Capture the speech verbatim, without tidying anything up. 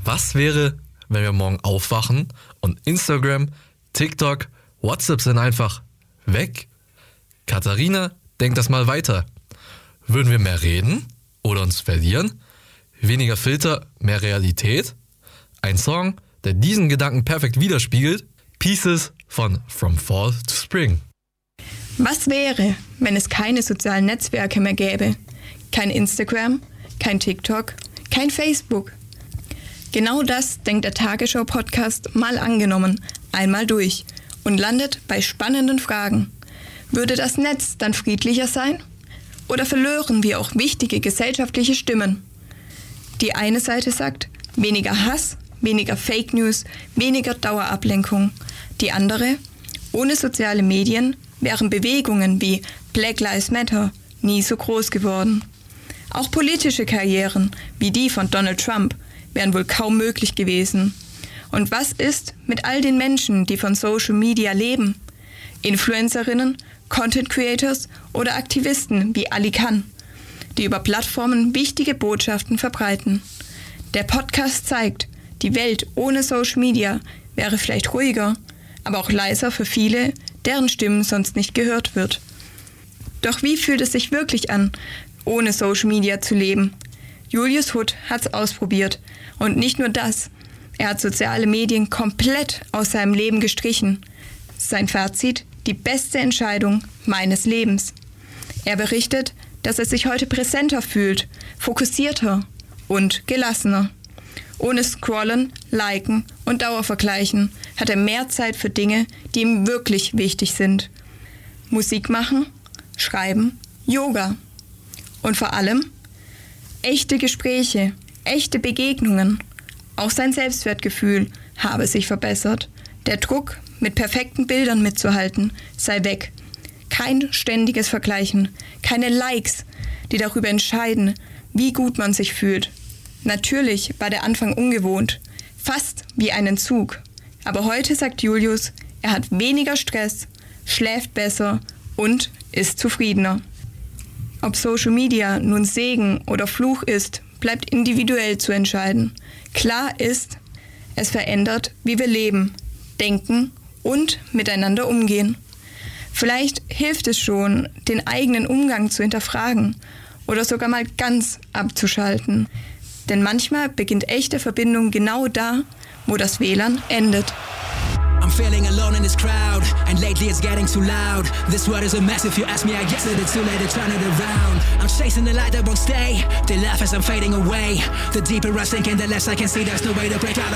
Was wäre, wenn wir morgen aufwachen und Instagram, TikTok, WhatsApp sind einfach weg? Katharina, denk das mal weiter. Würden wir mehr reden oder uns verlieren? Weniger Filter, mehr Realität? Ein Song, der diesen Gedanken perfekt widerspiegelt. Pieces von From Fall to Spring. Was wäre, wenn es keine sozialen Netzwerke mehr gäbe? Kein Instagram, kein TikTok, kein Facebook. Genau das denkt der Tagesschau-Podcast Mal angenommen einmal durch und landet bei spannenden Fragen. Würde das Netz dann friedlicher sein? Oder verlören wir auch wichtige gesellschaftliche Stimmen? Die eine Seite sagt, weniger Hass, weniger Fake News, weniger Dauerablenkung. Die andere, ohne soziale Medien wären Bewegungen wie Black Lives Matter nie so groß geworden. Auch politische Karrieren wie die von Donald Trump wären wohl kaum möglich gewesen. Und was ist mit all den Menschen, die von Social Media leben? Influencerinnen, Content Creators oder Aktivisten wie Ali Khan, die über Plattformen wichtige Botschaften verbreiten. Der Podcast zeigt, die Welt ohne Social Media wäre vielleicht ruhiger, aber auch leiser für viele, deren Stimmen sonst nicht gehört wird. Doch wie fühlt es sich wirklich an, ohne Social Media zu leben? Julius Hutt hat's ausprobiert. Und nicht nur das, er hat soziale Medien komplett aus seinem Leben gestrichen. Sein Fazit: die beste Entscheidung meines Lebens. Er berichtet, dass er sich heute präsenter fühlt, fokussierter und gelassener. Ohne Scrollen, Liken und Dauervergleichen hat er mehr Zeit für Dinge, die ihm wirklich wichtig sind. Musik machen, schreiben, Yoga. Und vor allem echte Gespräche, echte Begegnungen. Auch sein Selbstwertgefühl habe sich verbessert. Der Druck, mit perfekten Bildern mitzuhalten, sei weg. Kein ständiges Vergleichen, keine Likes, die darüber entscheiden, wie gut man sich fühlt. Natürlich war der Anfang ungewohnt, fast wie ein Entzug. Aber heute sagt Julius, er hat weniger Stress, schläft besser und ist zufriedener. Ob Social Media nun Segen oder Fluch ist, bleibt individuell zu entscheiden. Klar ist, es verändert, wie wir leben, denken und miteinander umgehen. Vielleicht hilft es schon, den eigenen Umgang zu hinterfragen oder sogar mal ganz abzuschalten. Denn manchmal beginnt echte Verbindung genau da, wo das W L A N endet. I'm feeling alone in this crowd, and lately it's getting too loud. This world is a mess, if you ask me, I guess that it's too late to turn it around. I'm chasing the light that won't stay, they laugh as I'm fading away. The deeper I sink in, the less I can see, there's no way to break out of